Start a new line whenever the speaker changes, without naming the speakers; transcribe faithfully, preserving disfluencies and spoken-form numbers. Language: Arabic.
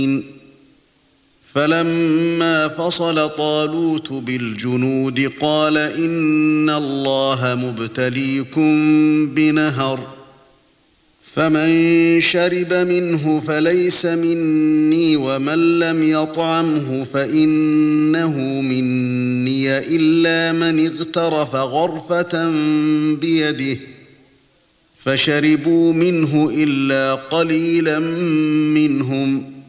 فلما فصل طالوت بالجنود قال إن الله مبتليكم بنهر فمن شرب منه فليس مني ومن لم يطعمه فإنه مني إلا من اغترف غرفة بيده فشربوا منه إلا قليلا منهم